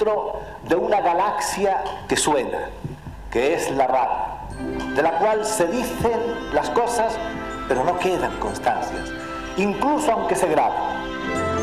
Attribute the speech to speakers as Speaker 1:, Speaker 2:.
Speaker 1: centro de una galaxia que suena, que es la radio, de la cual se dicen las cosas, pero no quedan constancias, incluso aunque se graben.